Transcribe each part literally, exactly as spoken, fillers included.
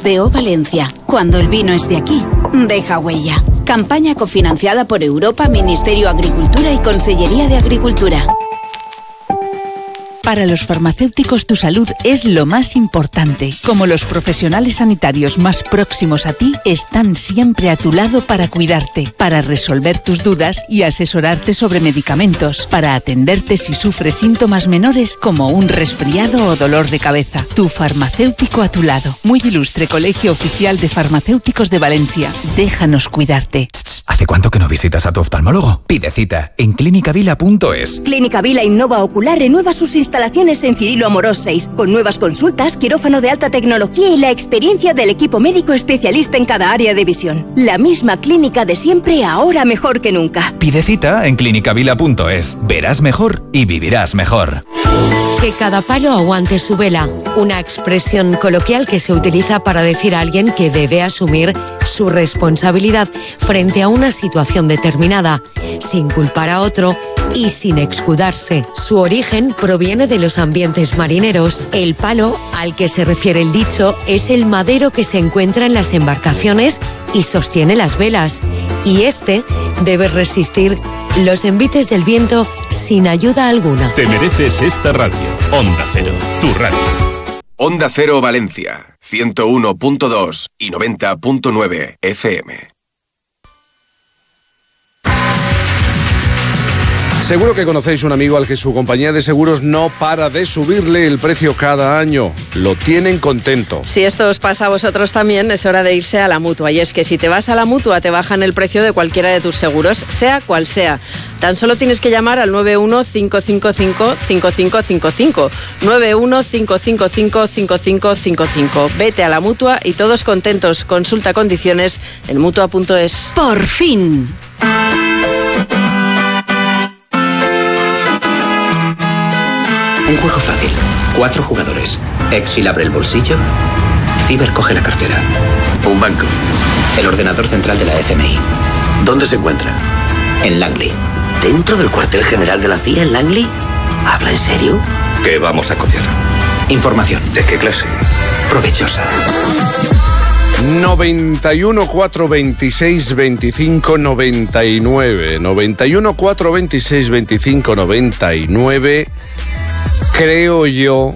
de O Valencia. Cuando el vino es de aquí, deja huella. Campaña cofinanciada por Europa, Ministerio de Agricultura y Consellería de Agricultura. Para los farmacéuticos tu salud es lo más importante. Como los profesionales sanitarios más próximos a ti, están siempre a tu lado para cuidarte, para resolver tus dudas y asesorarte sobre medicamentos, para atenderte si sufres síntomas menores como un resfriado o dolor de cabeza. Tu farmacéutico a tu lado. Muy ilustre Colegio Oficial de Farmacéuticos de Valencia. Déjanos cuidarte. ¿Hace cuánto que no visitas a tu oftalmólogo? Pide cita en clínica vila punto es. Clínica Vila Innova Ocular renueva sus instalaciones en Cirilo Amorós seis, con nuevas consultas, quirófano de alta tecnología y la experiencia del equipo médico especialista en cada área de visión. La misma clínica de siempre, ahora mejor que nunca. Pide cita en clínica vila punto es. Verás mejor y vivirás mejor. Que cada palo aguante su vela. Una expresión coloquial que se utiliza para decir a alguien que debe asumir su responsabilidad frente a una situación determinada, sin culpar a otro y sin escudarse. Su origen proviene de los ambientes marineros. El palo al que se refiere el dicho es el madero que se encuentra en las embarcaciones y sostiene las velas. Y este debe resistir los envites del viento sin ayuda alguna. Te mereces esta radio. Onda Cero, tu radio. Onda Cero Valencia, ciento uno punto dos y noventa punto nueve F M. Seguro que conocéis un amigo al que su compañía de seguros no para de subirle el precio cada año. Lo tienen contento. Si esto os pasa a vosotros también, es hora de irse a la Mutua. Y es que si te vas a la Mutua, te bajan el precio de cualquiera de tus seguros, sea cual sea. Tan solo tienes que llamar al nueve uno cinco cinco cinco cinco cinco cinco cinco. nueve uno cinco cinco cinco cinco cinco cinco cinco. Vete a la Mutua y todos contentos. Consulta condiciones en mutua punto es. Por fin. Un juego fácil. Cuatro jugadores. Exfil abre el bolsillo. Ciber coge la cartera. Un banco. El ordenador central de la F M I. ¿Dónde se encuentra? En Langley. ¿Dentro del cuartel general de la C I A en Langley? ¿Habla en serio? ¿Qué vamos a copiar? Información. ¿De qué clase? Provechosa. noventa y uno, cuatrocientos veintiséis, veinticinco, noventa y nueve. noventa y uno, cuatrocientos veintiséis, veinticinco, noventa y nueve. Creo yo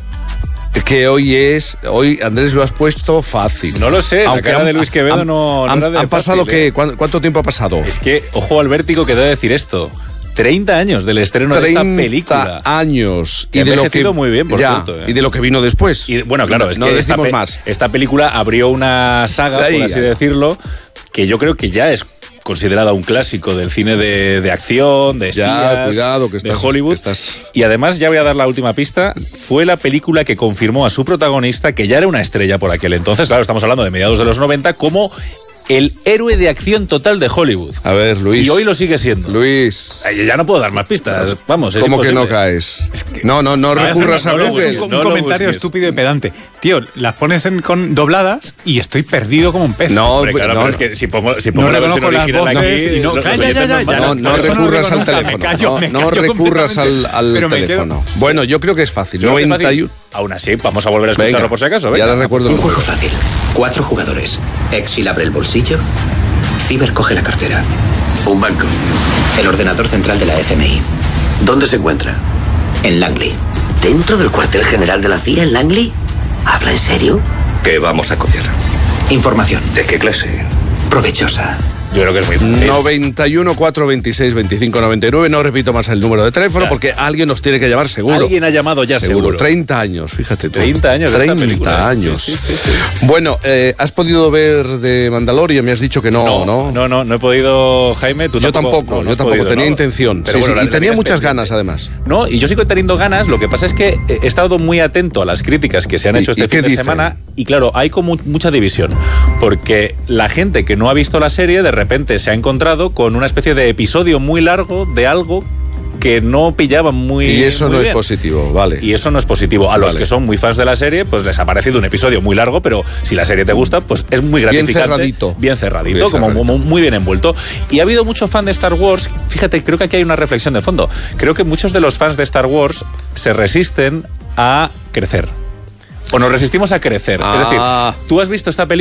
que hoy es... Hoy, Andrés, lo has puesto fácil. No lo sé, aunque la cara han, de Luis Quevedo han, no, no han, era de ¿Han pasado fácil, qué? ¿eh? ¿Cuánto, ¿Cuánto tiempo ha pasado? Es que, ojo al vértigo que debe decir esto. treinta años del estreno de esta película. treinta años. Que y de lo que muy bien, por ya, cierto. ¿eh? Y de lo que vino después. Y, bueno, claro, es no que decimos esta, más. Esta película abrió una saga, Ahí, por así ya. decirlo, que yo creo que ya es considerada un clásico del cine de, de acción, de espías, ya, cuidado, que estás, de Hollywood. Que estás... Y además, ya voy a dar la última pista, fue la película que confirmó a su protagonista, que ya era una estrella por aquel entonces, claro, estamos hablando de mediados de los noventa, como el héroe de acción total de Hollywood. A ver, Luis. Y hoy lo sigue siendo. Luis. Ay, ya no puedo dar más pistas. Vamos, es ¿Cómo imposible. que no caes? Es que... No, no, no, no recurras no, a no Google. busques, Un, no un comentario busques. estúpido y pedante. Tío, las pones en, con dobladas y estoy perdido como un pez. No, Hombre, claro, no, pero no. es que si pongo, si pongo No la versión reconozco las original voces aquí, y no- los ya, ya, oyentes ya, nos ya, van a- No, no por eso no recurras lo al reconozco, teléfono. me callo, no me no callo recurras al, completamente. al Pero me teléfono. quedo- Bueno, yo creo que es fácil. Yo creo que es noventa y uno. fácil. Aún así, vamos a volver a escucharlo Venga, por si acaso. Ya Venga. lo recuerdo. Un juego fácil. Cuatro jugadores. Exfil abre el bolsillo. Ciber coge la cartera. Un banco. El ordenador central de la F M I. ¿Dónde se encuentra? En Langley. ¿Dentro del cuartel general de la C I A en Langley? ¿Habla en serio? ¿Qué vamos a copiar? Información. ¿De qué clase? Provechosa. Yo creo que es muy fácil. noventa y uno, cuatrocientos veintiséis, veinticinco, noventa y nueve. No repito más el número de teléfono Ya. porque alguien nos tiene que llamar seguro. Alguien ha llamado ya seguro. treinta años, fíjate tú. treinta años de esta treinta película. años. Sí, sí, sí, sí. Bueno, eh, ¿has podido ver de Mandalorian? Me has dicho que no, ¿no? No, no, no, no he podido, Jaime. Tú Yo tampoco, no, no yo has tampoco. podido, Tenía ¿no? intención. Pero Sí, bueno, sí, la- y la tenía tienes muchas pendiente. ganas, además. No, y yo sigo teniendo ganas. Lo que pasa es que he estado muy atento a las críticas que se han ¿Y- hecho y este qué fin de dicen? semana. Y claro, hay como mucha división. Porque la gente que no ha visto la serie, de repente se ha encontrado con una especie de episodio muy largo de algo que no pillaban muy Y eso muy no es bien. positivo, vale. Y eso no es positivo. A los Vale. que son muy fans de la serie, pues les ha parecido un episodio muy largo, pero si la serie te gusta, pues es muy Bien gratificante. cerradito. Bien cerradito, Bien como cerradito. mu- muy bien envuelto. Y ha habido mucho fan de Star Wars. Fíjate, creo que aquí hay una reflexión de fondo. Creo que muchos de los fans de Star Wars se resisten a crecer. O nos resistimos a crecer. Ah. Es decir, tú has visto esta película